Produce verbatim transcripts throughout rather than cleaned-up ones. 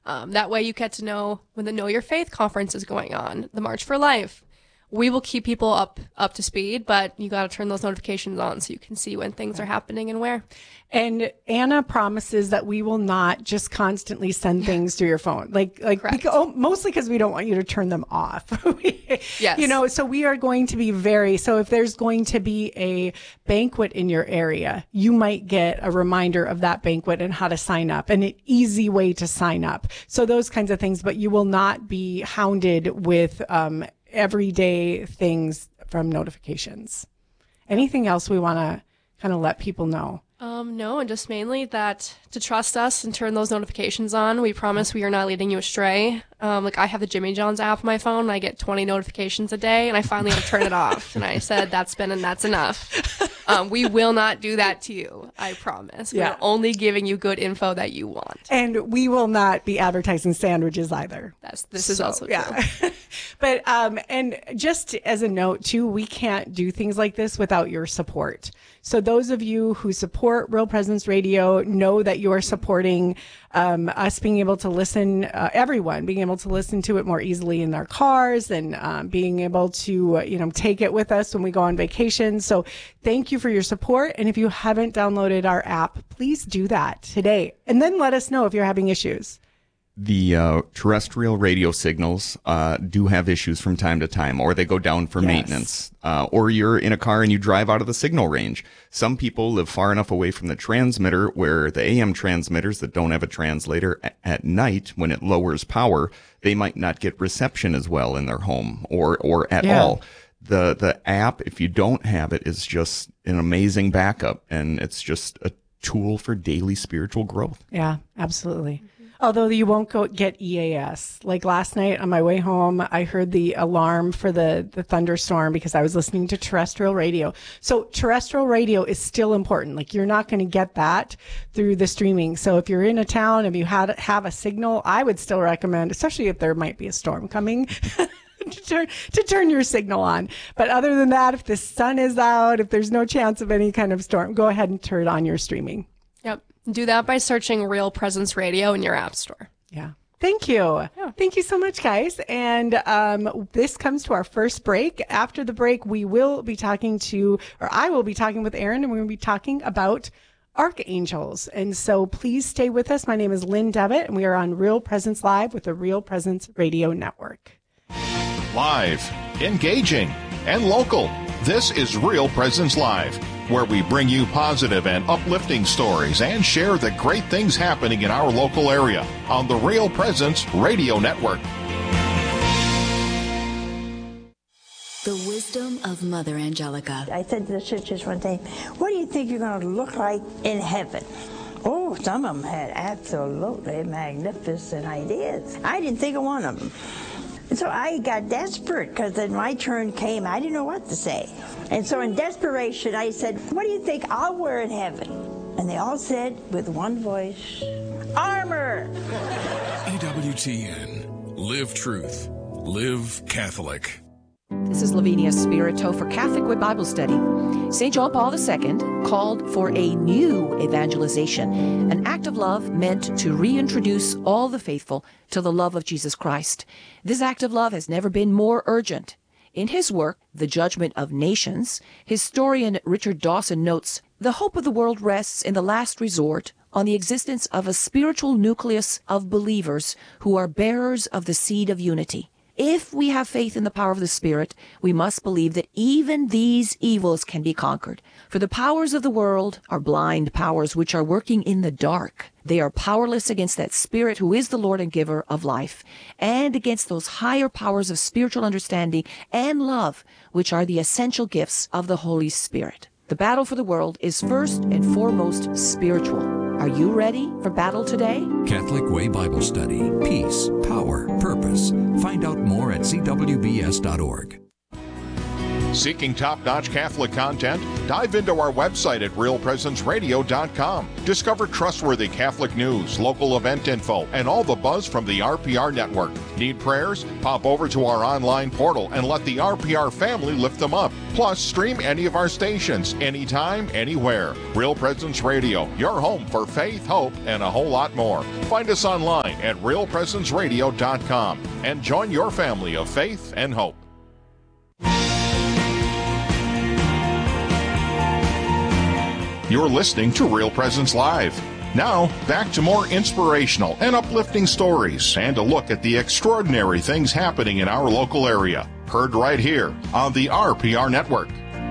Um, that way you get to know when the Know Your Faith conference is going on, the March for Life. We will keep people up up to speed, but you got to turn those notifications on so you can see when things are happening and where. And Anna promises that we will not just constantly send things to your phone, like like because, oh, mostly because we don't want you to turn them off. Yes, you know. So we are going to be very. So if there's going to be a banquet in your area, you might get a reminder of that banquet and how to sign up, and an easy way to sign up. So those kinds of things. But you will not be hounded with um, everyday things from notifications. Anything else we want to kind of let people know? Um, no, and just mainly that to trust us and turn those notifications on. We promise we are not leading you astray. Um, like I have the Jimmy John's app on my phone and I get twenty notifications a day and I finally had to turn it off. And I said, that's been and that's enough. Um, we will not do that to you. I promise. We're Yeah. only giving you good info that you want. And we will not be advertising sandwiches either. That's, this is So, also yeah. true. But, um, and just as a note too, we can't do things like this without your support. So those of you who support Real Presence Radio know that you are supporting um, us being able to listen, uh, everyone being able to listen to it more easily in their cars and um, being able to, uh, you know, take it with us when we go on vacation. So thank you for your support. And if you haven't downloaded our app, please do that today. And then let us know if you're having issues. The uh, terrestrial radio signals uh, do have issues from time to time, or they go down for Yes. maintenance, uh, or you're in a car and you drive out of the signal range. Some people live far enough away from the transmitter where the A M transmitters that don't have a translator a- at night, when it lowers power, they might not get reception as well in their home or, or at Yeah. all. The, the app, if you don't have it, is just an amazing backup, and it's just a tool for daily spiritual growth. Yeah, absolutely. Although you won't go get E A S. Like last night on my way home, I heard the alarm for the, the thunderstorm because I was listening to terrestrial radio. So terrestrial radio is still important. Like you're not going to get that through the streaming. So if you're in a town, if you had, have a signal, I would still recommend, especially if there might be a storm coming, to turn, to turn your signal on. But other than that, if the sun is out, if there's no chance of any kind of storm, go ahead and turn on your streaming. Yep. Do that by searching Real Presence Radio in your app store. Yeah. Thank you. Yeah. Thank you so much, guys. And um, this comes to our first break. After the break, we will be talking to, or I will be talking with Aaron, and we're going to be talking about archangels. And so please stay with us. My name is Lynn Devitt, and we are on Real Presence Live with the Real Presence Radio Network. Live, engaging, and local. This is Real Presence Live, where we bring you positive and uplifting stories and share the great things happening in our local area on the Real Presence Radio Network. The wisdom of Mother Angelica. I said to the sisters one day, what do you think you're going to look like in heaven? Oh, some of them had absolutely magnificent ideas. I didn't think of one of them. And so I got desperate because then my turn came. I didn't know what to say. And so in desperation, I said, what do you think I'll wear in heaven? And they all said with one voice, armor. E W T N. Live truth. Live Catholic. This is Lavinia Spirito for Catholic Way Bible Study. Saint John Paul the Second called for a new evangelization, an act of love meant to reintroduce all the faithful to the love of Jesus Christ. This act of love has never been more urgent. In his work, The Judgment of Nations, historian Richard Dawson notes, the hope of the world rests in the last resort on the existence of a spiritual nucleus of believers who are bearers of the seed of unity. If we have faith in the power of the Spirit, we must believe that even these evils can be conquered. For the powers of the world are blind powers which are working in the dark. They are powerless against that Spirit who is the Lord and giver of life, and against those higher powers of spiritual understanding and love, which are the essential gifts of the Holy Spirit. The battle for the world is first and foremost spiritual. Are you ready for battle today? Catholic Way Bible Study. Peace, power, purpose. Find out more at c w b s dot org. Seeking top-notch Catholic content? Dive into our website at real presence radio dot com. Discover trustworthy Catholic news, local event info, and all the buzz from the R P R network. Need prayers? Pop over to our online portal and let the R P R family lift them up. Plus, stream any of our stations, anytime, anywhere. Real Presence Radio, your home for faith, hope, and a whole lot more. Find us online at real presence radio dot com and join your family of faith and hope. You're listening to Real Presence Live. Now, back to more inspirational and uplifting stories and a look at the extraordinary things happening in our local area. Heard right here on the R P R Network.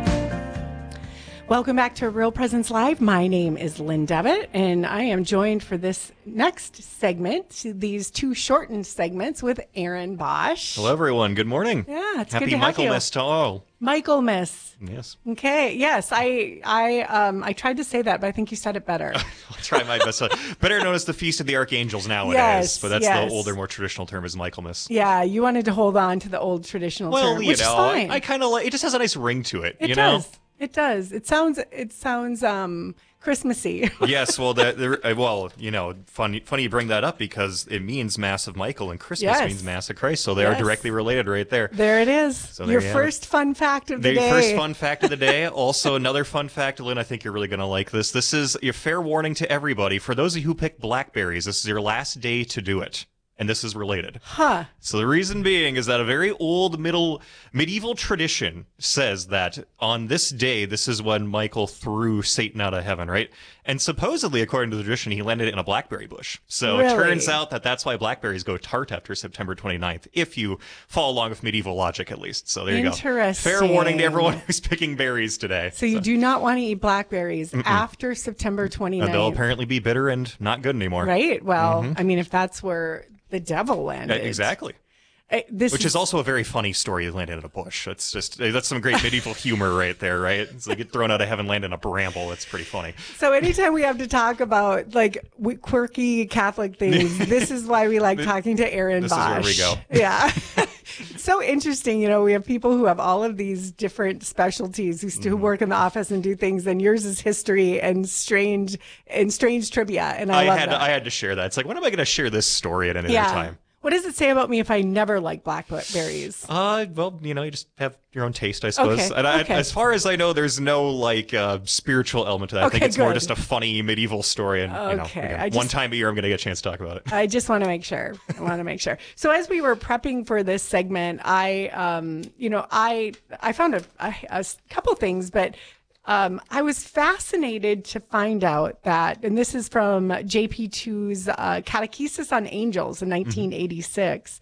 Welcome back to Real Presence Live. My name is Lynn Devitt, and I am joined for this next segment, these two shortened segments, with Aaron Bosch. Hello, everyone. Good morning. Yeah, it's Happy good to have you. Michaelmas to all. Michaelmas. Yes. Okay. Yes, I I um I tried to say that, but I think you said it better. I'll try my best. Better known as the Feast of the Archangels nowadays, Yes, but that's yes. the older, more traditional term is Michaelmas. Yeah, you wanted to hold on to the old traditional Well, term, you which know, is fine. I, I kind of like it. Just has a nice ring to it. it you does. know. It does. It sounds. It sounds um Christmassy. Yes. Well, the, the, uh, well, you know, funny, funny you bring that up because it means Mass of Michael and Christmas Yes. means Mass of Christ, so they Yes. are directly related right there. There it is. So there Your you have first fun fact of the The day. first fun fact of the day. Also, another fun fact, Lynn, I think you're really going to like this. This is your fair warning to everybody. For those of you who pick blackberries, this is your last day to do it. And this is related. Huh. So the reason being is that a very old middle medieval tradition says that on this day, this is when Michael threw Satan out of heaven, right? And supposedly, according to the tradition, he landed it in a blackberry bush. So Really? it turns out that that's why blackberries go tart after September twenty-ninth, if you follow along with medieval logic, at least. So there you go. Interesting. Fair warning to everyone who's picking berries today. So you do not want to eat blackberries after September twenty-ninth. And they'll apparently be bitter and not good anymore. Right? Well, I mean, if that's where the devil landed. Uh, Exactly. Uh, This Which is also a very funny story. He landed in a bush. It's just that's some great medieval humor right there, right? It's like get thrown out of heaven, land in a bramble. It's pretty funny. So anytime we have to talk about like w- quirky Catholic things, this is why we like talking to Aaron This Bosch. is where we go. Yeah. It's so interesting. You know, we have people who have all of these different specialties who, st- who work in the office and do things, and yours is history and strange and strange trivia. And I, I love had that. to, I had to share that. It's like, when am I going to share this story at any yeah. other time? What does it say about me if I never like blackberries? Uh, well, you know, you just have your own taste, I suppose. Okay, And I, okay. as far as I know, there's no like uh, spiritual element to that. I Okay, think it's more good. just a funny medieval story. And you know, Okay, again, I just- one time a year, I'm going to get a chance to talk about it. I just want to make sure. I want to make sure. So as we were prepping for this segment, I, um, you know, I, I found a, a, a couple things, but um, I was fascinated to find out that, and this is from J P two's uh, Catechesis on Angels in nineteen eighty-six.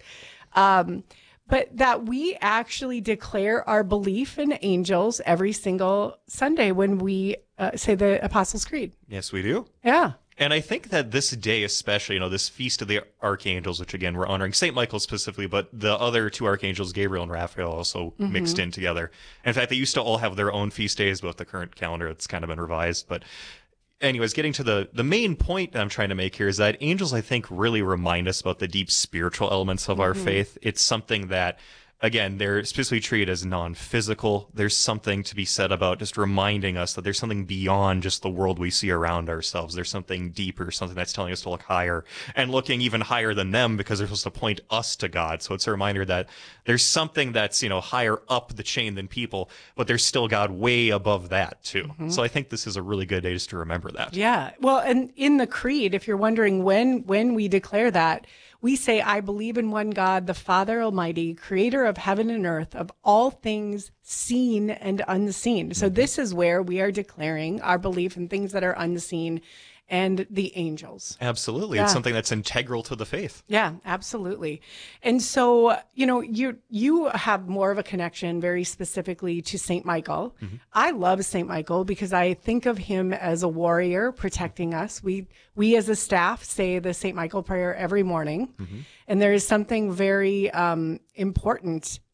Um, but that we actually declare our belief in angels every single Sunday when we uh, say the Apostles' Creed. Yes, we do. Yeah. And I think that this day, especially, you know, this Feast of the Archangels, which again, we're honoring Saint Michael specifically, but the other two archangels, Gabriel and Raphael, also Mm-hmm. mixed in together. In fact, they used to all have their own feast days, but with the current calendar, it's kind of been revised. But anyways, getting to the, the main point I'm trying to make here is that angels, I think, really remind us about the deep spiritual elements of our faith. It's something that, again, they're specifically treated as non-physical. There's something to be said about just reminding us that there's something beyond just the world we see around ourselves. There's something deeper, something that's telling us to look higher and looking even higher than them because they're supposed to point us to God. So it's a reminder that there's something that's, you know, higher up the chain than people, but there's still God way above that too. So I think this is a really good day just to remember that. Yeah. Well, and in the creed, if you're wondering when when we declare that, we say, I believe in one God, the Father Almighty, creator of heaven and earth, of all things seen and unseen. So this is where we are declaring our belief in things that are unseen and the angels. Absolutely. Yeah. It's something that's integral to the faith. Yeah, absolutely. And so, you know, you you have more of a connection very specifically to Saint Michael. I love Saint Michael because I think of him as a warrior protecting us. We we as a staff say the Saint Michael prayer every morning. And there is something very um, important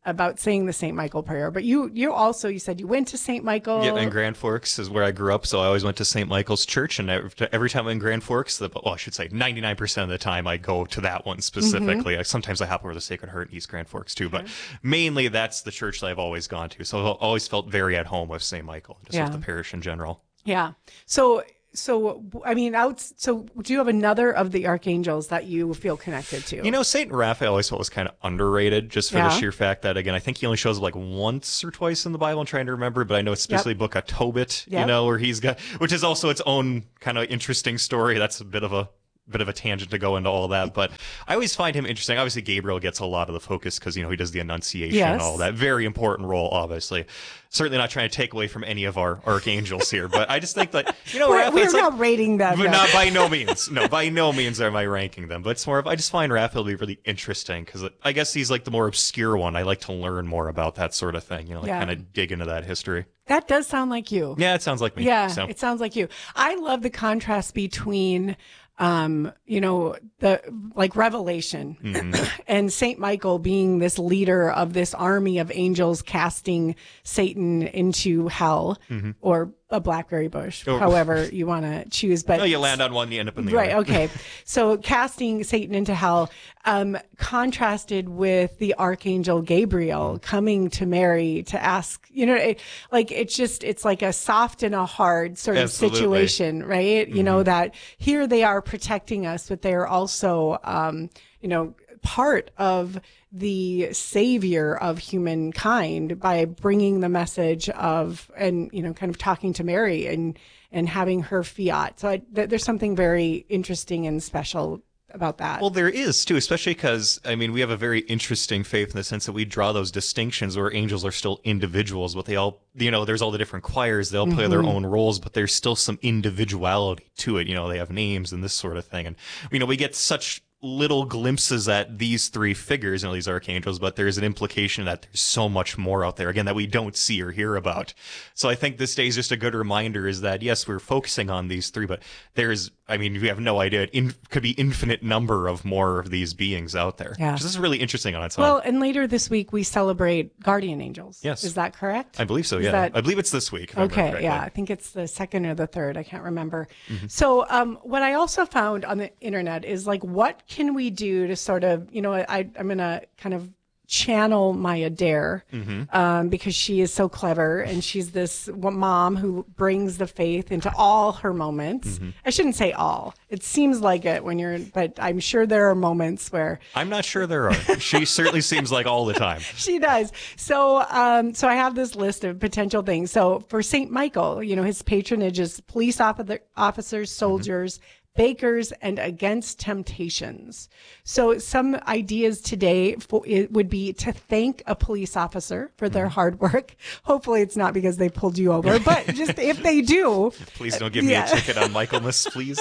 about saying the Saint Michael prayer. But you, you also, you said you went to Saint Michael. Yeah, and Grand Forks is where I grew up, so I always went to Saint Michael's Church. And every, every time I'm in Grand Forks, the, well, I should say ninety-nine percent of the time I go to that one specifically. Mm-hmm. Sometimes I hop over to the Sacred Heart in East Grand Forks too, but mainly that's the church that I've always gone to. So I've always felt very at home with Saint Michael, just yeah. with the parish in general. Yeah. So, so I mean, out. So, do you have another of the archangels that you feel connected to? You know, Saint Raphael I always felt was kind of underrated, just for yeah. the sheer fact that, again, I think he only shows up like once or twice in the Bible. I'm trying to remember, but I know it's especially yep. book of Tobit, yep. you know, where he's got, which is also its own kind of interesting story. That's a bit of a bit of a tangent to go into all that, but I always find him interesting. Obviously, Gabriel gets a lot of the focus because, you know, he does the Annunciation yes. and all that. Very important role, obviously. Certainly not trying to take away from any of our archangels here, but I just think that, you know, we're, we're it's not like, rating them. But no. not by no means. No, by no means am I ranking them, but it's more of, I just find Raphael to be really interesting because I guess he's like the more obscure one. I like to learn more about that sort of thing, you know, like yeah. kind of dig into that history. That does sound like you. Yeah, it sounds like me. Yeah, so. It sounds like you. I love the contrast between um, you know, the like Revelation mm-hmm. and Saint Michael being this leader of this army of angels casting Satan into hell mm-hmm. or a blackberry bush, oh. however you want to choose. But no, you land on one, you end up in the right, other. Right. Okay. So casting Satan into hell, um, contrasted with the archangel Gabriel mm-hmm. coming to Mary to ask, you know, it, like it's just, it's like a soft and a hard sort Absolutely. of situation, right? Mm-hmm. You know, that here they are protecting us, but they are also, um, you know, part of the savior of humankind by bringing the message of, and, you know, kind of talking to Mary and, and having her fiat. So I, th- there's something very interesting and special about that. Well, there is too, especially because, I mean, we have a very interesting faith in the sense that we draw those distinctions where angels are still individuals, but they all, you know, there's all the different choirs, they all play mm-hmm. their own roles, but there's still some individuality to it. You know, they have names and this sort of thing. And, you know, we get such little glimpses at these three figures, you know, these archangels, but there's an implication that there's so much more out there, again, that we don't see or hear about. So I think this day is just a good reminder is that, yes, we're focusing on these three, but there's, I mean, we have no idea, it in, could be infinite number of more of these beings out there. Yeah. Which is really interesting on its own. Well, and later this week, we celebrate guardian angels. Yes. Is that correct? I believe so, is yeah. That... I believe it's this week. If okay, I yeah. I think it's the second or the third. I can't remember. Mm-hmm. So um, what I also found on the internet is like, what can we do to sort of, you know, I, I'm going to kind of channel Maya Dare mm-hmm. um, because she is so clever and she's this mom who brings the faith into all her moments. Mm-hmm. I shouldn't say all. It seems like it when you're, but I'm sure there are moments where I'm not sure there are. She certainly seems like all the time. She does. So, um, so I have this list of potential things. So for Saint Michael, you know, his patronage is police officer, officers, soldiers, mm-hmm. bakers, and against temptations. So some ideas today for, it would be to thank a police officer for their hard work. Hopefully it's not because they pulled you over, but just if they do. Please don't give yeah. me a ticket on Michaelmas, please.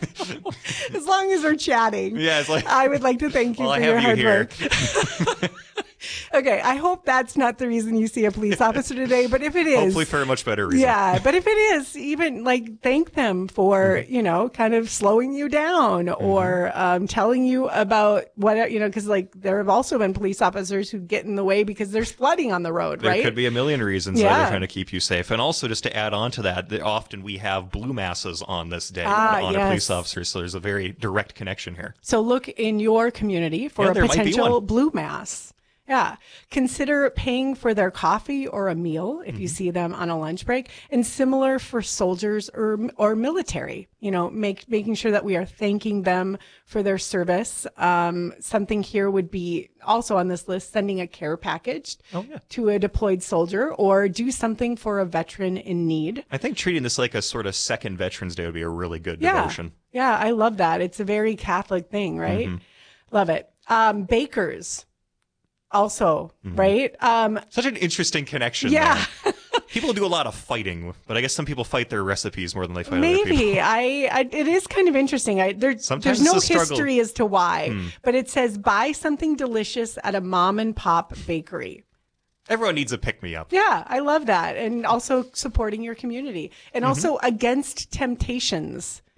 As long as we're chatting. Yeah, it's like, I would like to thank you well, for I your have you hard here. work. Okay, I hope that's not the reason you see a police officer today, but if it is. Hopefully for a much better reason. Yeah, but if it is, even like thank them for, mm-hmm. you know, kind of slowing you down mm-hmm. or um, telling you about what, you know, because like there have also been police officers who get in the way because there's flooding on the road, there right? There could be a million reasons yeah. why they're trying to keep you safe. And also just to add on to that, that often we have blue masses on this day ah, on yes. a police officer, so there's a very direct connection here. So look in your community for yeah, a potential blue mass. Yeah. Consider paying for their coffee or a meal if mm-hmm. you see them on a lunch break, and similar for soldiers or or military, you know, make, making sure that we are thanking them for their service. Um, something here would be also on this list, sending a care package oh, yeah. to a deployed soldier or do something for a veteran in need. I think treating this like a sort of second Veterans Day would be a really good yeah. devotion. Yeah. I love that. It's a very Catholic thing, right? Mm-hmm. Love it. Um, bakers. Also, mm-hmm. right? Um, Such an interesting connection. Yeah. People do a lot of fighting, but I guess some people fight their recipes more than they fight Maybe. other people. I, I, it is kind of interesting. I, there, Sometimes there's no it's a struggle. history as to why, mm. but it says buy something delicious at a mom and pop bakery. Everyone needs a pick-me-up. Yeah, I love that. And also supporting your community. And mm-hmm. also against temptations. Mm-hmm.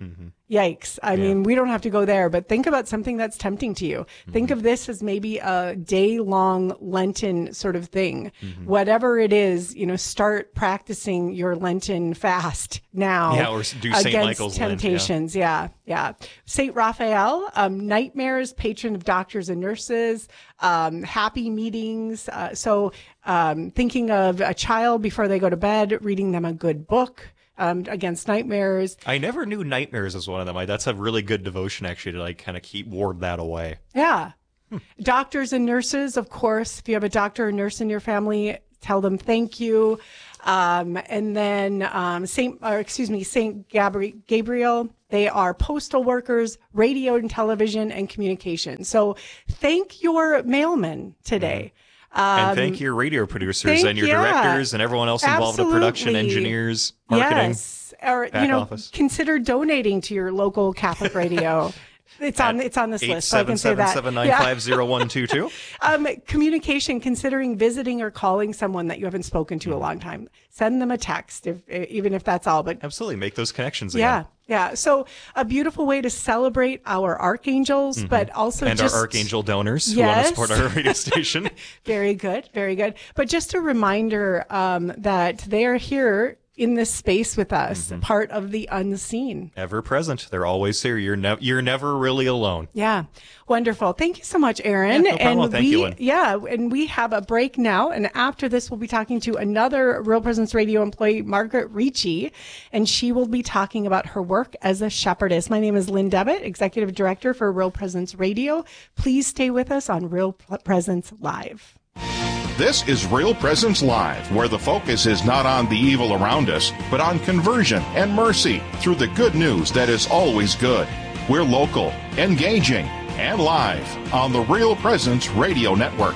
Yikes. I yeah. mean, we don't have to go there, but think about something that's tempting to you. Mm-hmm. Think of this as maybe a day-long Lenten sort of thing. Mm-hmm. Whatever it is, you know, start practicing your Lenten fast now. Yeah, or do Saint Michael's temptations. Lent, yeah. yeah, yeah. Saint Raphael, um, nightmares, patron of doctors and nurses, um, happy meetings. Uh, so um, thinking of a child before they go to bed, reading them a good book. Um, against nightmares. I never knew nightmares was one of them. I, that's a really good devotion, actually, to like kind of keep ward that away. Yeah. Hmm. Doctors and nurses, of course. If you have a doctor or nurse in your family, tell them thank you. Um, and then um, Saint, or excuse me, Saint Gabri- Gabriel. They are postal workers, radio and television, and communication. So thank your mailman today. Mm. Um, and thank your radio producers thank, and your yeah, directors and everyone else involved in production, engineers, marketing, yes. or you know, office. Consider donating to your local Catholic radio. It's on it's on this list, so I can say that. eight seven seven, seven nine five, zero one two two um, communication, considering visiting or calling someone that you haven't spoken to mm-hmm. a long time. Send them a text, if, even if that's all. But absolutely, make those connections yeah, again. Yeah, so a beautiful way to celebrate our archangels, mm-hmm. but also and just... our archangel donors yes. who want to support our radio station. Very good, very good. But just a reminder um, that they are here in this space with us, mm-hmm. part of the unseen. Ever present. They're always here. You're, ne- you're never really alone. Yeah. Wonderful. Thank you so much, Aaron. Yeah, no problem. And Thank we, you, Lynn. Yeah, and we have a break now. And after this, we'll be talking to another Real Presence Radio employee, Margaret Ricci, and she will be talking about her work as a shepherdess. My name is Lynn Devitt, Executive Director for Real Presence Radio. Please stay with us on Real Presence Live. This is Real Presence Live, where the focus is not on the evil around us, but on conversion and mercy through the good news that is always good. We're local, engaging, and live on the Real Presence Radio Network.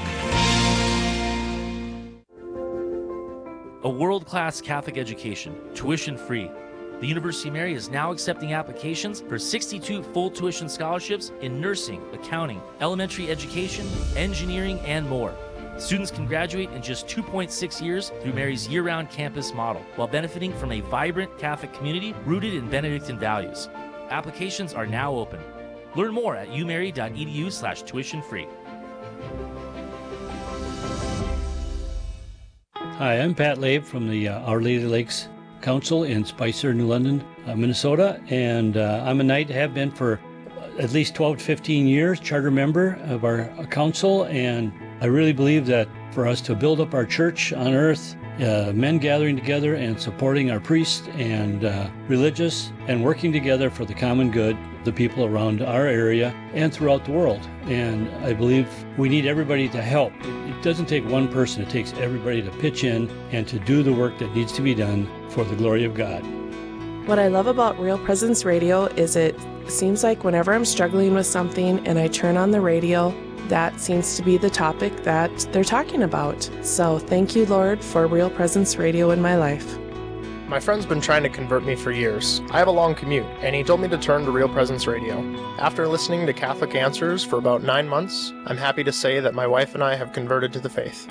A world-class Catholic education, tuition-free. The University of Mary is now accepting applications for sixty-two full tuition scholarships in nursing, accounting, elementary education, engineering, and more. Students can graduate in just two point six years through Mary's year-round campus model, while benefiting from a vibrant Catholic community rooted in Benedictine values. Applications are now open. Learn more at umary.edu slash tuition free. Hi, I'm Pat Labe from the uh, Our Lady Lakes Council in Spicer, New London, uh, Minnesota, and uh, I'm a knight, have been for at least twelve to fifteen years, charter member of our council, and I really believe that for us to build up our church on earth, uh, men gathering together and supporting our priests and uh, religious and working together for the common good, the people around our area and throughout the world. And I believe we need everybody to help. It doesn't take one person, it takes everybody to pitch in and to do the work that needs to be done for the glory of God. What I love about Real Presence Radio is it seems like whenever I'm struggling with something and I turn on the radio, that seems to be the topic that they're talking about. So thank you, Lord, for Real Presence Radio in my life. My friend's been trying to convert me for years. I have a long commute, and he told me to turn to Real Presence Radio. After listening to Catholic Answers for about nine months, I'm happy to say that my wife and I have converted to the faith.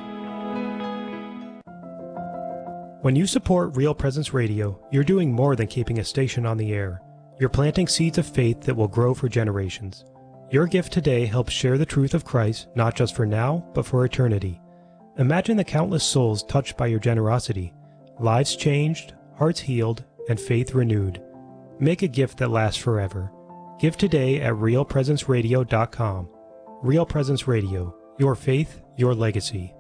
When you support Real Presence Radio, you're doing more than keeping a station on the air. You're planting seeds of faith that will grow for generations. Your gift today helps share the truth of Christ, not just for now, but for eternity. Imagine the countless souls touched by your generosity, lives changed, hearts healed, and faith renewed. Make a gift that lasts forever. Give today at real presence radio dot com. Real Presence Radio, your faith, your legacy.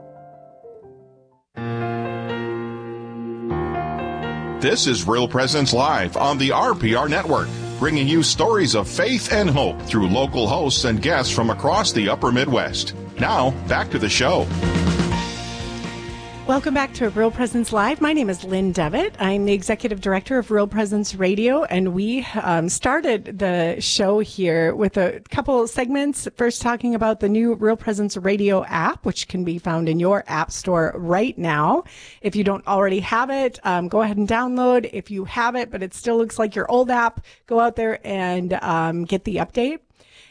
This is Real Presence Live on the R P R Network, bringing you stories of faith and hope through local hosts and guests from across the upper Midwest. Now, back to the show. Welcome back to Real Presence Live. My name is Lynn Devitt. I'm the Executive Director of Real Presence Radio, and we um, started the show here with a couple segments. First, talking about the new Real Presence Radio app, which can be found in your app store right now. If you don't already have it, um, go ahead and download. If you have it, but it still looks like your old app, go out there and um, get the update.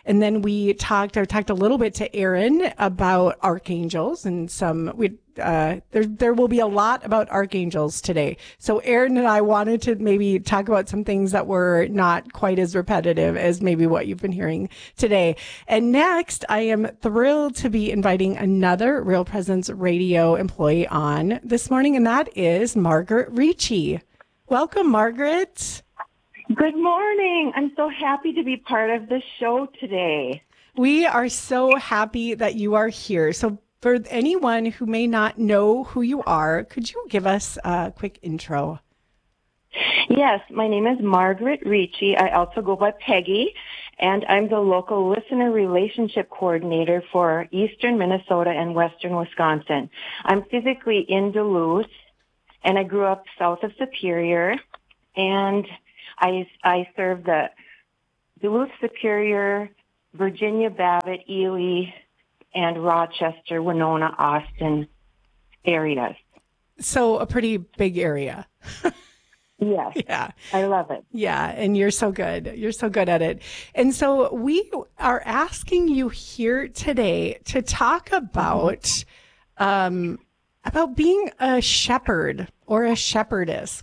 And then we talked, I talked a little bit to Aaron about archangels and some, we, uh, there, there will be a lot about archangels today. So Aaron and I wanted to maybe talk about some things that were not quite as repetitive as maybe what you've been hearing today. And next, I am thrilled to be inviting another Real Presence Radio employee on this morning, and that is Margaret Ricci. Welcome, Margaret. Good morning. I'm so happy to be part of the show today. We are so happy that you are here. So for anyone who may not know who you are, could you give us a quick intro? Yes, my name is Margaret Ricci. I also go by Peggy, and I'm the local listener relationship coordinator for Eastern Minnesota and Western Wisconsin. I'm physically in Duluth, and I grew up south of Superior, and I, I serve the Duluth, Superior, Virginia, Babbitt, Ely, and Rochester, Winona, Austin areas. So a pretty big area. Yes. Yeah. I love it. Yeah. And you're so good. You're so good at it. And so we are asking you here today to talk about, mm-hmm. um, about being a shepherd or a shepherdess.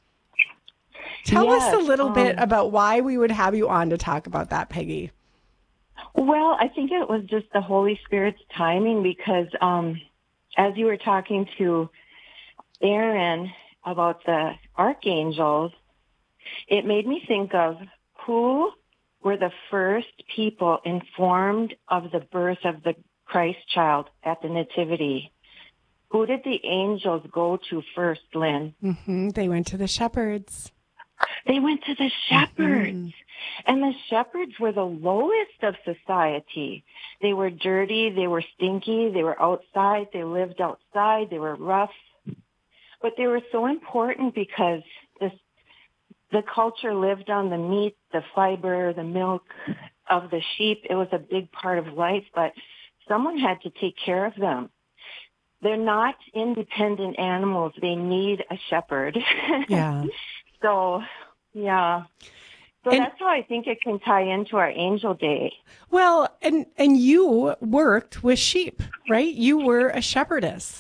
Tell yes, us a little um, bit about why we would have you on to talk about that, Peggy. Well, I think it was just the Holy Spirit's timing because um, as you were talking to Aaron about the archangels, it made me think of who were the first people informed of the birth of the Christ child at the Nativity. Who did the angels go to first, Lynn? Mm-hmm. They went to the shepherds. They went to the shepherds. Mm-hmm. And the shepherds were the lowest of society. They were dirty. They were stinky. They were outside. They lived outside. They were rough. But they were so important because this, the culture lived on the meat, the fiber, the milk of the sheep. It was a big part of life, but someone had to take care of them. They're not independent animals. They need a shepherd. Yeah. So, yeah. So and, that's how I think it can tie into our Angel Day. Well, and and you worked with sheep, right? You were a shepherdess.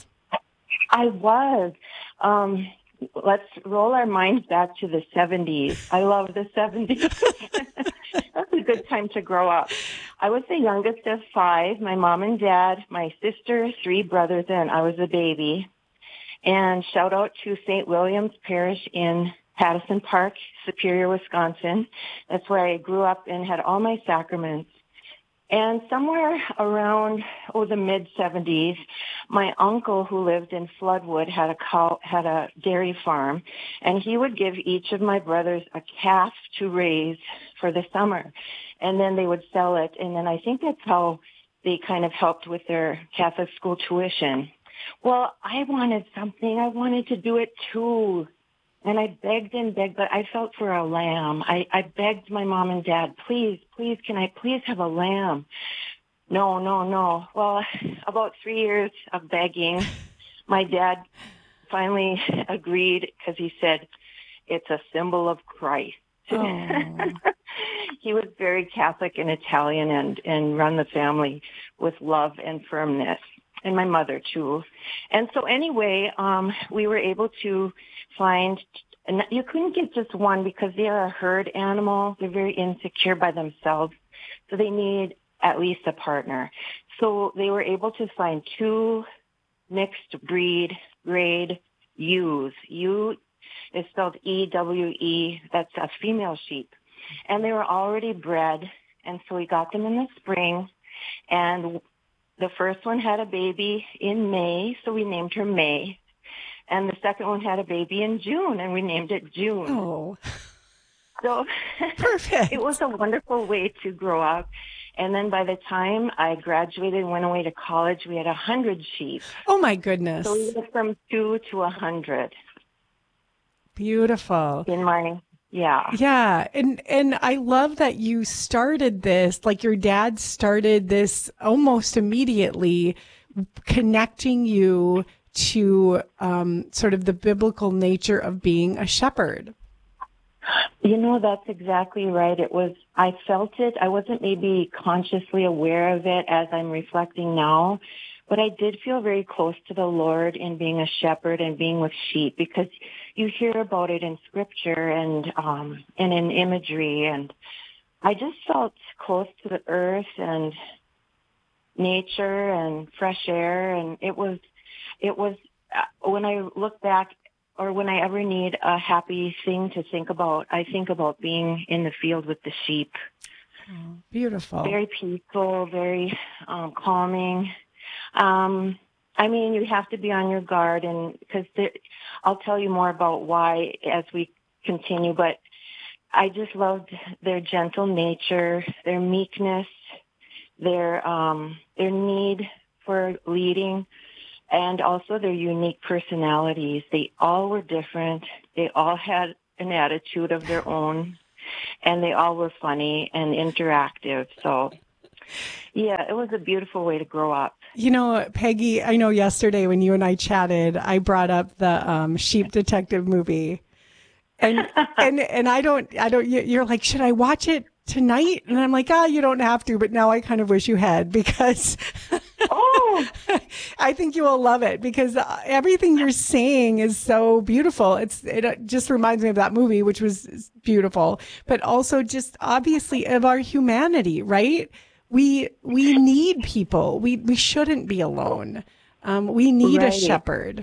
I was. Um, let's roll our minds back to the seventies. I love the seventies. That's a good time to grow up. I was the youngest of five. My mom and dad, my sister, three brothers, and I was a baby. And shout out to Saint William's Parish in Pattison Park, Superior, Wisconsin. That's where I grew up and had all my sacraments. And somewhere around, oh, the mid-seventies, my uncle who lived in Floodwood had a cow, had a dairy farm, and he would give each of my brothers a calf to raise for the summer. And then they would sell it, and then I think that's how they kind of helped with their Catholic school tuition. Well, I wanted something. I wanted to do it too. And I begged and begged, but I felt for a lamb. I, I begged my mom and dad, please, please, can I please have a lamb? No, no, no. Well, about three years of begging, my dad finally agreed because he said, it's a symbol of Christ. Oh. He was very Catholic and Italian and, and run the family with love and firmness. And my mother, too. And so anyway, um, we were able to find, and you couldn't get just one because they are a herd animal. They're very insecure by themselves. So they need at least a partner. So they were able to find two mixed breed grade ewes. Ewe is spelled E W E. That's a female sheep. And they were already bred. And so we got them in the spring. And the first one had a baby in May, so we named her May. And the second one had a baby in June, and we named it June. Oh. So perfect. It was a wonderful way to grow up. And then by the time I graduated and went away to college, we had a hundred sheep. Oh, my goodness. So we went from two to a hundred. Beautiful. In my... Yeah. Yeah. And, and I love that you started this, like your dad started this almost immediately, connecting you to, um, sort of the biblical nature of being a shepherd. You know, that's exactly right. It was, I felt it. I wasn't maybe consciously aware of it as I'm reflecting now, but I did feel very close to the Lord in being a shepherd and being with sheep, because you hear about it in scripture and, um, and in imagery. And I just felt close to the earth and nature and fresh air. And it was, it was, uh, when I look back, or when I ever need a happy thing to think about, I think about being in the field with the sheep. Oh, beautiful. Very peaceful, very um, calming. Um, I mean, you have to be on your guard, and because I'll tell you more about why as we continue, but I just loved their gentle nature, their meekness, their um, their need for leading, and also their unique personalities. They all were different. They all had an attitude of their own, and they all were funny and interactive. So, yeah, it was a beautiful way to grow up. You know, Peggy, I know yesterday when you and I chatted, I brought up the um, Sheep Detective movie. And, and, and I don't, I don't, you're like, should I watch it tonight? And I'm like, ah, you don't have to, but now I kind of wish you had, because oh, I think you will love it, because everything you're saying is so beautiful. It's, it just reminds me of that movie, which was beautiful, but also just obviously of our humanity, right? We, we need people. We, we shouldn't be alone. Um, we need right. a shepherd.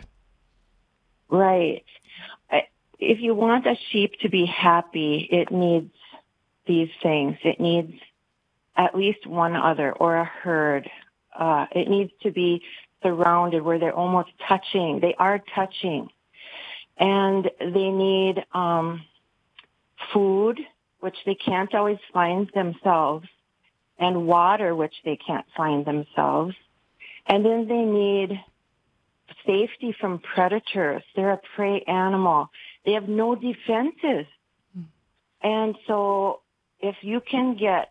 Right. If you want a sheep to be happy, it needs these things. It needs at least one other, or a herd. Uh, it needs to be surrounded where they're almost touching. They are touching. And they need um, food, which they can't always find themselves, and water, which they can't find themselves. And then they need safety from predators. They're a prey animal. They have no defenses. And so if you can get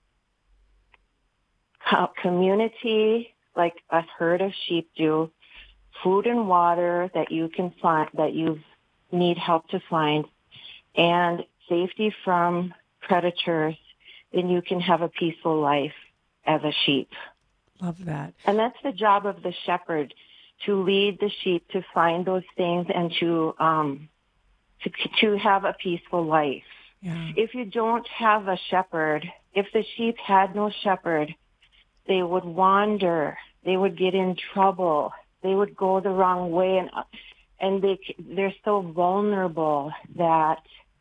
community, like a herd of sheep do, food and water that you can find, that you need help to find, and safety from predators, then you can have a peaceful life as a sheep. Love that. And that's the job of the shepherd, to lead the sheep to find those things and to um, to, to have a peaceful life. Yeah. If you don't have a shepherd, if the sheep had no shepherd, they would wander. They would get in trouble. They would go the wrong way, and and they they're so vulnerable that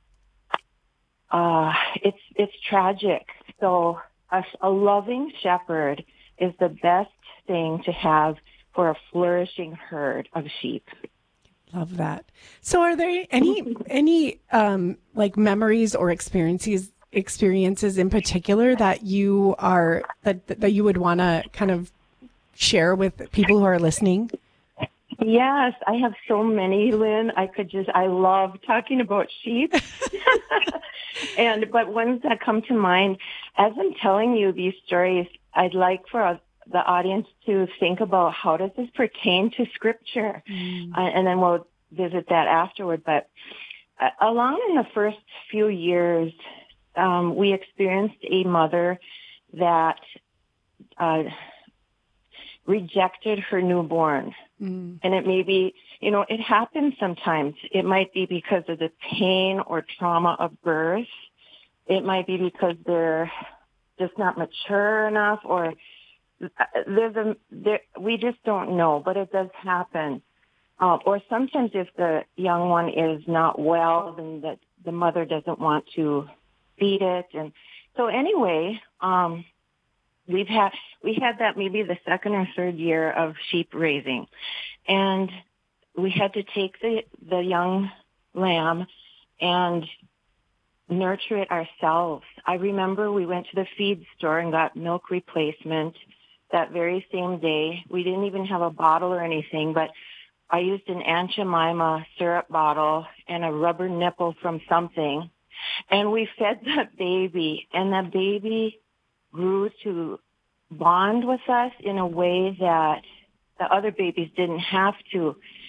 uh, it's it's tragic. So a, a loving shepherd is the best thing to have for a flourishing herd of sheep. Love that. So are there any any um, like memories or experiences experiences in particular that you are that that you would want to kind of share with people who are listening? Yes, I have so many, Lynn. I could just, I love talking about sheep. and, but ones that come to mind, as I'm telling you these stories, I'd like for us, the audience to think about how does this pertain to Scripture, mm. uh, and then we'll visit that afterward. But uh, along in the first few years, um, we experienced a mother that uh, rejected her newborn, mm. and it may be, you know, it happens sometimes. It might be because of the pain or trauma of birth. It might be because they're just not mature enough, or There's a, there, we just don't know, but it does happen. Uh, or sometimes if the young one is not well, then the, the mother doesn't want to feed it. And so anyway, um, we've had, we had that maybe the second or third year of sheep raising. And we had to take the, the young lamb and nurture it ourselves. I remember we went to the feed store and got milk replacement that very same day. We didn't even have a bottle or anything, but I used an Aunt Jemima syrup bottle and a rubber nipple from something, and we fed the baby, and the baby grew to bond with us in a way that the other babies didn't have to.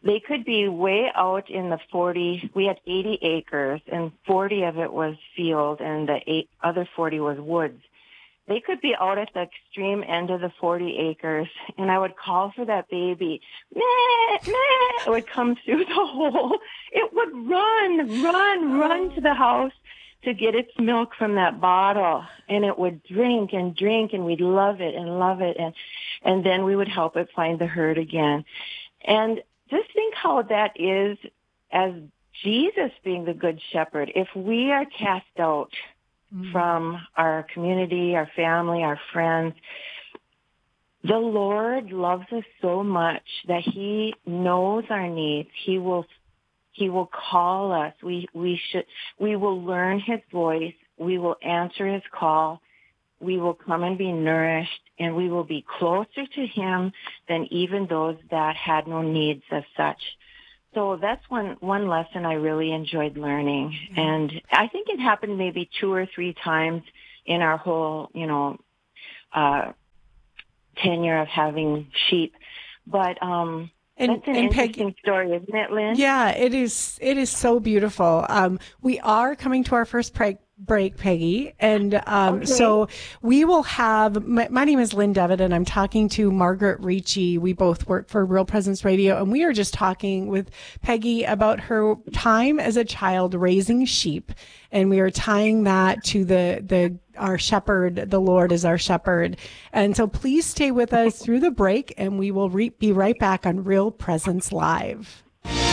they could be way out in the forty, we had eighty acres and forty of it was field and the eight, other forty was woods. They could be out at the extreme end of the forty acres, and I would call for that baby. Meh, meh. It would come through the hole. It would run, run, run to the house to get its milk from that bottle, and it would drink and drink, and we'd love it and love it, and and then we would help it find the herd again. And just think how that is as Jesus being the good shepherd. If we are cast out from our community, our family, our friends, the Lord loves us so much that he knows our needs. He will, he will call us. We, we should, we will learn his voice. We will answer his call. We will come and be nourished, and we will be closer to him than even those that had no needs as such. So that's one, one lesson I really enjoyed learning. And I think it happened maybe two or three times in our whole, you know, uh, tenure of having sheep. But, um, And, that's an and interesting Peg, story, isn't it, Lynn? Yeah, it is. It is so beautiful. Um, we are coming to our first break, break Peggy. And um, Okay. so we will have, my, my name is Lynn Devitt, and I'm talking to Margaret Ricci. We both work for Real Presence Radio, and we are just talking with Peggy about her time as a child raising sheep. And we are tying that to the, the, our shepherd, the Lord is our shepherd. And so please stay with us through the break, and we will re- be right back on Real Presence Live.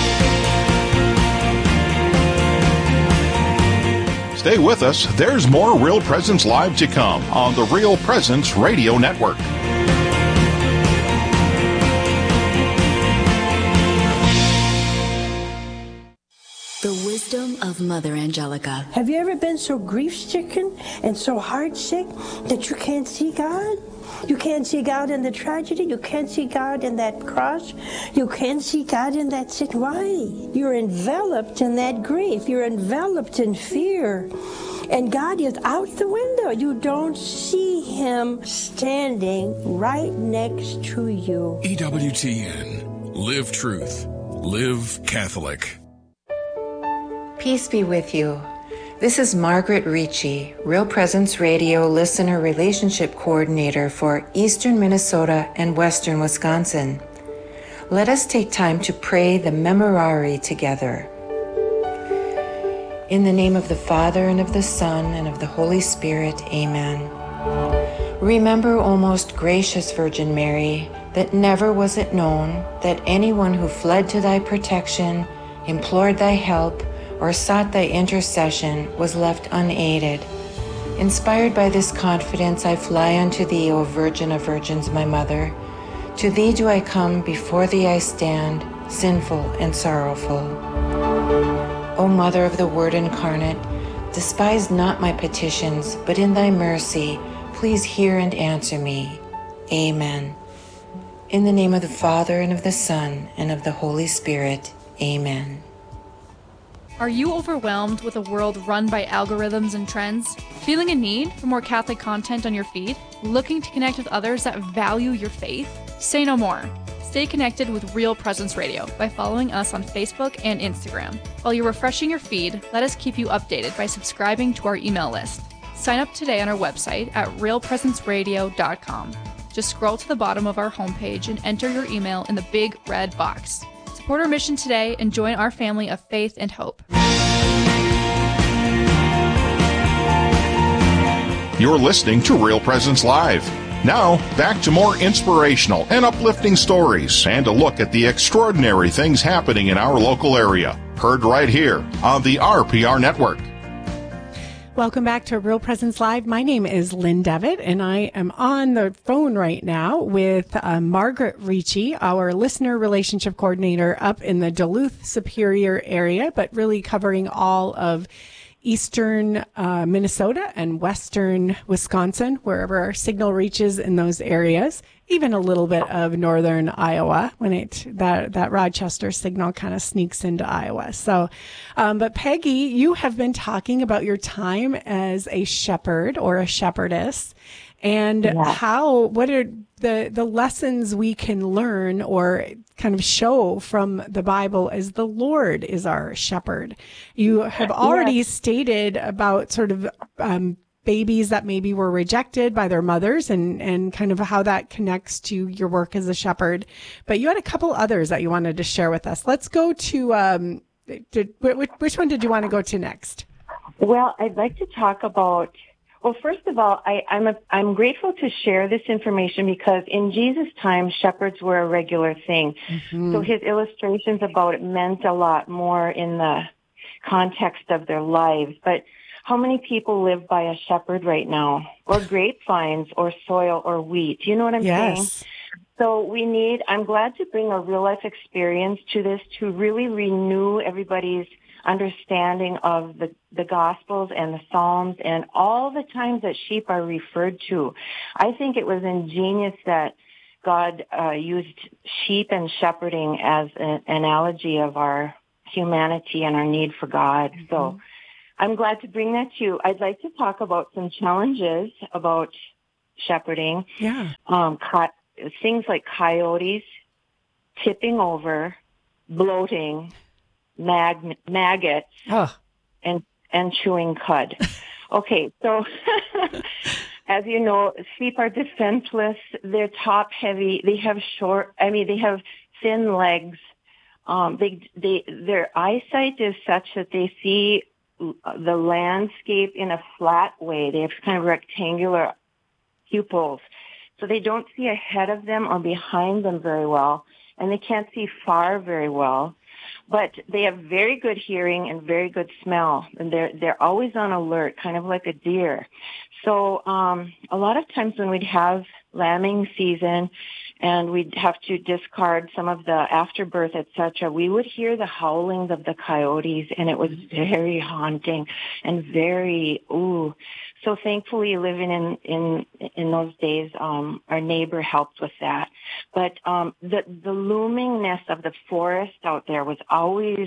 Stay with us. There's more Real Presence Live to come on the Real Presence Radio Network. The wisdom of Mother Angelica. Have you ever been so grief-stricken and so heart-sick that you can't see God? You can't see God in the tragedy. You can't see God in that cross. You can't see God in that sick. Why? You're enveloped in that grief. You're enveloped in fear. And God is out the window. You don't see him standing right next to you. E W T N. Live truth. Live Catholic. Peace be with you. This is Margaret Ricci, Real Presence Radio Listener Relationship Coordinator for Eastern Minnesota and Western Wisconsin. Let us take time to pray the Memorare together. In the name of the Father, and of the Son, and of the Holy Spirit, amen. Remember, O most gracious Virgin Mary, that never was it known that anyone who fled to thy protection, implored thy help, or sought thy intercession was left unaided. Inspired by this confidence, I fly unto thee, O Virgin of Virgins, my Mother. To thee do I come, before thee I stand, sinful and sorrowful. O Mother of the Word incarnate, despise not my petitions, but in thy mercy, please hear and answer me. Amen. In the name of the Father, and of the Son, and of the Holy Spirit, amen. Are you overwhelmed with a world run by algorithms and trends? Feeling a need for more Catholic content on your feed? Looking to connect with others that value your faith? Say no more. Stay connected with Real Presence Radio by following us on Facebook and Instagram. While you're refreshing your feed, let us keep you updated by subscribing to our email list. Sign up today on our website at real presence radio dot com. Just scroll to the bottom of our homepage and enter your email in the big red box. Support our mission today and join our family of faith and hope. You're listening to Real Presence Live. Now, back to more inspirational and uplifting stories and a look at the extraordinary things happening in our local area. Heard right here on the R P R Network. Welcome back to Real Presence Live. My name is Lynn Devitt, and I am on the phone right now with uh, Margaret Ricci, our listener relationship coordinator up in the Duluth Superior area, but really covering all of eastern uh, Minnesota and western Wisconsin, wherever our signal reaches in those areas, even a little bit of northern Iowa when it that that Rochester signal kind of sneaks into Iowa. So, um, but Peggy, you have been talking about your time as a shepherd or a shepherdess, and Yeah. how, what are the, the lessons we can learn or kind of show from the Bible as the Lord is our shepherd. You have already Yes. stated about sort of, um, babies that maybe were rejected by their mothers and, and kind of how that connects to your work as a shepherd. But you had a couple others that you wanted to share with us. Let's go to, um, did, which, which one did you want to go to next? Well, I'd like to talk about, well, first of all, I, I'm a, I'm grateful to share this information because in Jesus' time, shepherds were a regular thing. Mm-hmm. So his illustrations about it meant a lot more in the context of their lives. But how many people live by a shepherd right now? Or grapevines or soil or wheat? You know what I'm Yes. saying? So we need, I'm glad to bring a real life experience to this to really renew everybody's understanding of the, the Gospels and the Psalms and all the times that sheep are referred to. I think it was ingenious that God uh, used sheep and shepherding as an analogy of our humanity and our need for God. Mm-hmm. So I'm glad to bring that to you. I'd like to talk about some challenges about shepherding. Yeah. Um, co- things like coyotes, tipping over, bloating, mag- maggots, oh. and and chewing cud. Okay, so as you know, sheep are defenseless. They're top heavy. They have short. I mean, they have thin legs. Um, they they their eyesight is such that they see the landscape in a flat way. They have kind of rectangular pupils. So they don't see ahead of them or behind them very well, and they can't see far very well. But they have very good hearing and very good smell, and they're they're always on alert, kind of like a deer. So um, a lot of times when we'd have lambing season and we'd have to discard some of the afterbirth, et cetera, we would hear the howlings of the coyotes, and it was very haunting and very, ooh. So thankfully, living in, in, in those days, um, our neighbor helped with that. But, um, the, the loomingness of the forest out there was always,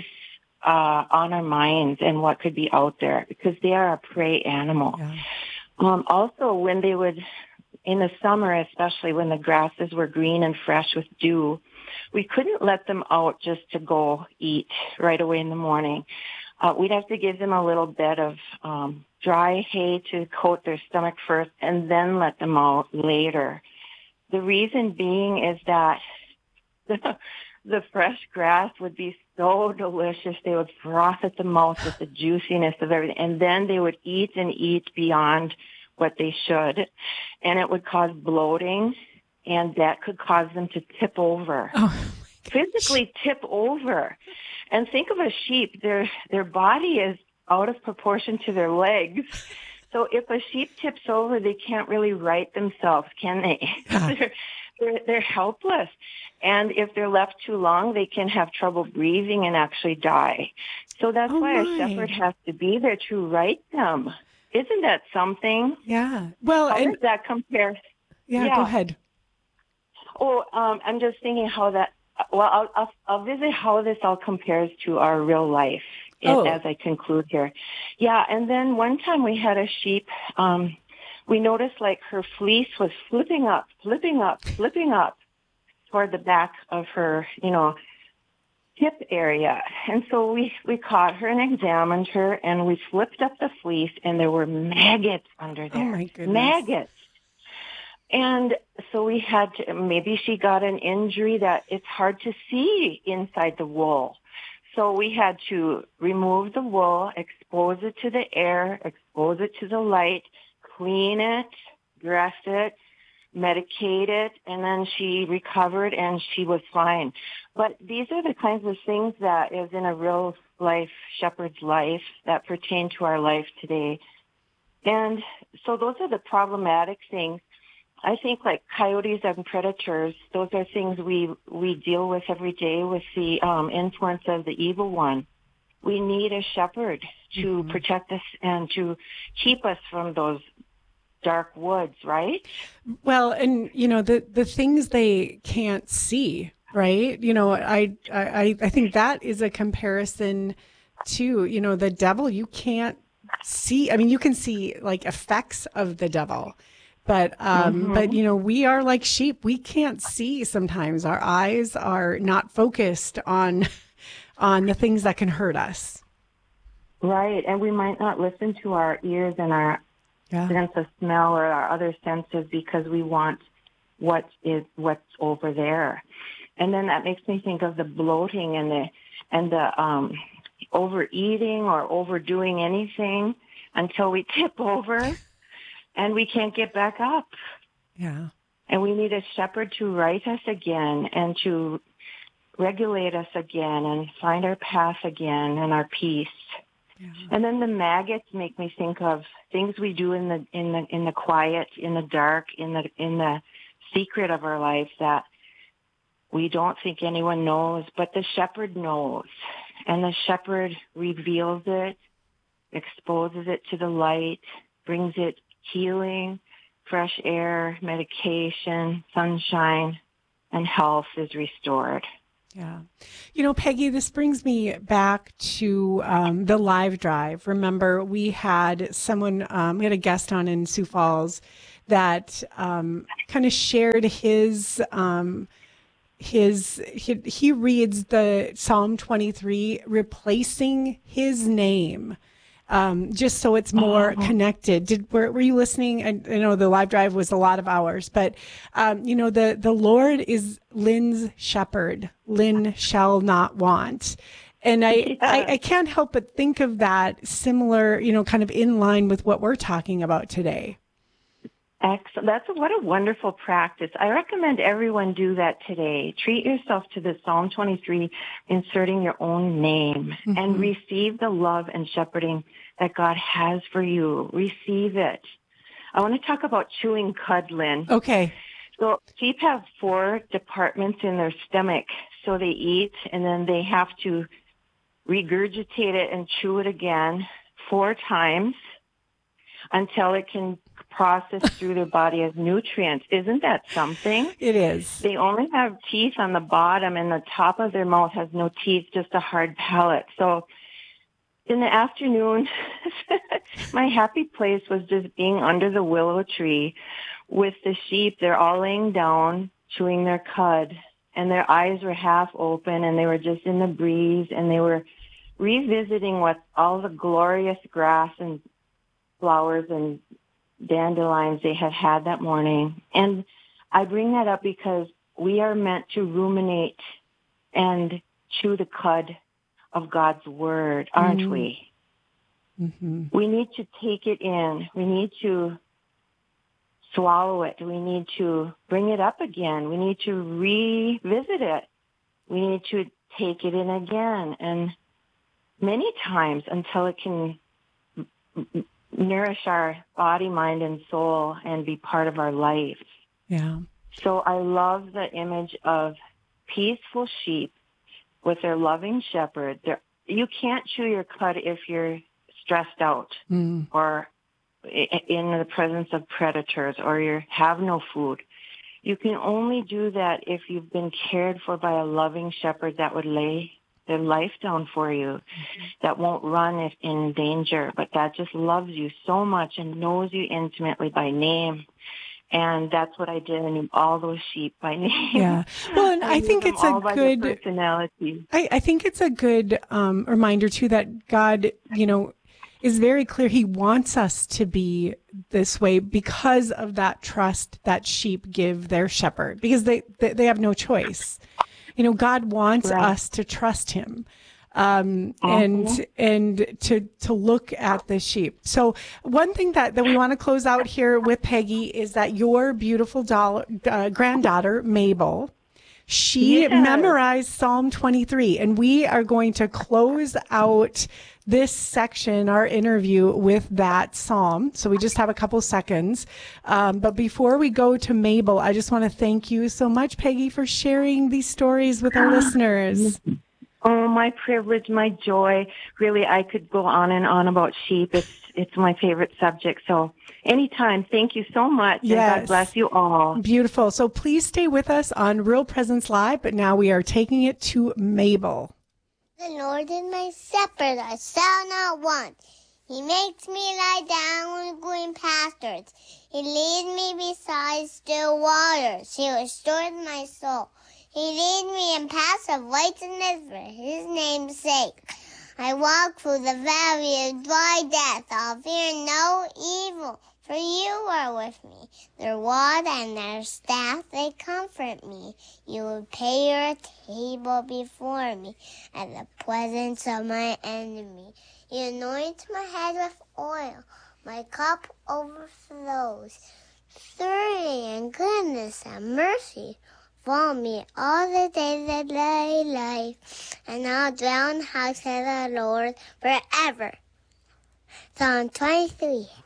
uh, on our minds and what could be out there because they are a prey animal. Yeah. Um, also when they would, in the summer, especially when the grasses were green and fresh with dew, we couldn't let them out just to go eat right away in the morning. Uh, we'd have to give them a little bit of, um, dry hay to coat their stomach first and then let them out later. The reason being is that the, the fresh grass would be so delicious. They would froth at the mouth with the juiciness of everything. And then they would eat and eat beyond what they should. And it would cause bloating, and that could cause them to tip over. Oh, physically tip over. And think of a sheep. Their, their body is out of proportion to their legs. So if a sheep tips over, they can't really right themselves, can they? they're, they're, they're helpless. And if they're left too long, they can have trouble breathing and actually die. So that's oh why my. a shepherd has to be there to right them. Isn't that something? Yeah. Well, how and, does that compare? Yeah, yeah, go ahead. Oh, um, I'm just thinking how that, well, I'll, I'll, I'll visit how this all compares to our real life. Oh. As I conclude here. Yeah, and then one time we had a sheep, um, we noticed like her fleece was flipping up, flipping up, flipping up toward the back of her, you know, hip area. And so we, we caught her and examined her, and we flipped up the fleece, and there were maggots under there. Oh, my goodness. Maggots. And so we had to, maybe she got an injury that it's hard to see inside the wool. So we had to remove the wool, expose it to the air, expose it to the light, clean it, dress it, medicate it, and then she recovered and she was fine. But these are the kinds of things that is in a real life shepherd's life that pertain to our life today. And so those are the problematic things. I think like coyotes and predators, those are things we, we deal with every day with the um, influence of the evil one. We need a shepherd to mm-hmm. protect us and to keep us from those dark woods, right? Well, and, you know, the, the things they can't see, right? You know, I, I, I think that is a comparison to, you know, the devil. You can't see, I mean, you can see like effects of the devil, But, um, Mhm. but, you know, we are like sheep. We can't see sometimes. Our eyes are not focused on, on the things that can hurt us. Right, and we might not listen to our ears and our Yeah. sense of smell or our other senses because we want what is what's over there. And then that makes me think of the bloating and the and the um, overeating or overdoing anything until we tip over and we can't get back up. Yeah. And we need a shepherd to right us again and to regulate us again and find our path again and our peace. Yeah. And then the maggots make me think of things we do in the in the in the quiet, in the dark, in the in the secret of our life that we don't think anyone knows, but the shepherd knows. And the shepherd reveals it, exposes it to the light, brings it healing, fresh air, medication, sunshine, and health is restored. Yeah. You know, Peggy, this brings me back to um, the live drive. Remember, we had someone, um, we had a guest on in Sioux Falls that um, kind of shared his, um, his, he, he reads the Psalm twenty-three, replacing his name. Um, just so it's more connected. Did were, were you listening? I, I know the live drive was a lot of hours, but um, you know the the Lord is Lynn's shepherd. Lynn shall not want, and I, Yeah. I I can't help but think of that similar, you know, kind of in line with what we're talking about today. Excellent. That's a, what a wonderful practice. I recommend everyone do that today. Treat yourself to the Psalm twenty-three, inserting your own name, Mm-hmm. and receive the love and shepherding that God has for you. Receive it. I want to talk about chewing cud, Lynn. Okay. So sheep have four departments in their stomach. So they eat and then they have to regurgitate it and chew it again four times until it can process through their body as nutrients. Isn't that something? It is. They only have teeth on the bottom and the top of their mouth has no teeth, just a hard palate. So in the afternoon, my happy place was just being under the willow tree with the sheep. They're all laying down, chewing their cud, and their eyes were half open and they were just in the breeze and they were revisiting what all the glorious grass and flowers and dandelions they had had that morning. And I bring that up because we are meant to ruminate and chew the cud of God's word, aren't Mm. we? Mm-hmm. We need to take it in. We need to swallow it. We need to bring it up again. We need to revisit it. We need to take it in again and many times until it can nourish our body, mind, and soul and be part of our life. Yeah. So I love the image of peaceful sheep with their loving shepherd. They're, you can't chew your cud if you're stressed out Mm. or in the presence of predators or you have no food. You can only do that if you've been cared for by a loving shepherd that would lay their life down for you, mm-hmm. that won't run if in danger, but that just loves you so much and knows you intimately by name. And that's what I did. I knew all those sheep by name. Yeah. Well, and I, I knew think them it's all a by their good personality. I, I think it's a good um, reminder too that God, you know, is very clear. He wants us to be this way because of that trust that sheep give their shepherd, because they they, they have no choice. You know, God wants Right. us to trust him. Um, Uh-huh. and, and to, to look at the sheep. So one thing that, that we want to close out here with Peggy is that your beautiful doll, uh, granddaughter, Mabel, she Yes. memorized Psalm twenty-three, and we are going to close out this section, our interview, with that psalm. So we just have a couple seconds. Um, but before we go to Mabel, I just want to thank you so much, Peggy, for sharing these stories with our listeners. Oh, my privilege, my joy. Really, I could go on and on about sheep. It's it's my favorite subject. So anytime, thank you so much. Yes. And God bless you all. Beautiful. So please stay with us on Real Presence Live, but now we are taking it to Mabel. The Lord is my shepherd, I shall not want. He makes me lie down on green pastures. He leads me beside still waters. He restores my soul. He leads me in paths of righteousness for his name's sake. I walk through the valley of dry death. I'll fear no evil, for you are with me. Their rod and their staff, they comfort me. You will prepare a table before me at the presence of my enemy. You anoint my head with oil. My cup overflows. Surely and goodness and mercy follow me all the days of my life, and I'll dwell in the house of the Lord forever. Psalm twenty-three.